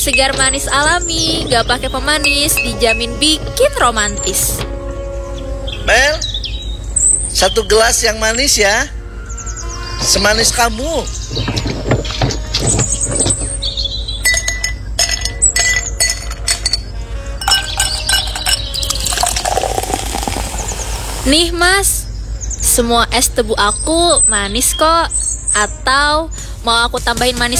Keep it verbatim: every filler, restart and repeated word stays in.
segar manis alami, gak pakai pemanis, dijamin bikin romantis. Mel, satu gelas yang manis ya, semanis kamu. Nih mas, semua es tebu aku manis kok. Atau mau aku tambahin manis